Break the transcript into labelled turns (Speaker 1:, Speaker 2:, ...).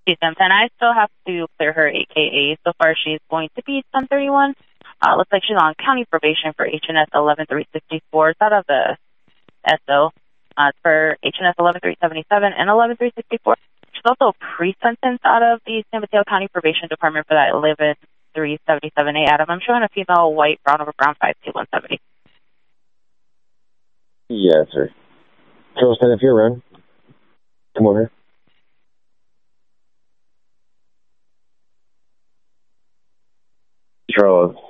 Speaker 1: She's M10. I still have to clear her AKA. So far, she's going to be 1031. Looks like she's on county probation for HNS 11364. It's out of the SO. For HNS 11377 and 11364. She's also pre-sentenced out of the San Mateo County Probation Department for that 11377A. Adam, I'm showing a female, white, brown over brown, 5'2", 170.
Speaker 2: Yes, sir. Charleston, if you're around, come over. Charles,